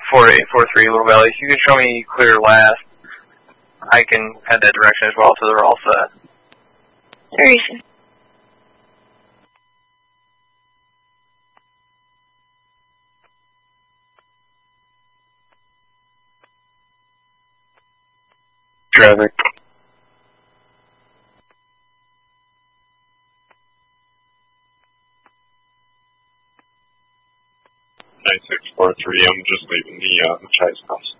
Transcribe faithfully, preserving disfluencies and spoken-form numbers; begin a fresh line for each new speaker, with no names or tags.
four eight four three, Little Valley. If you could show me clear last, I can head that direction as well, so they're all set.
Very easy.
Traffic.
nine six four three, I'm just leaving the uh, Machias house.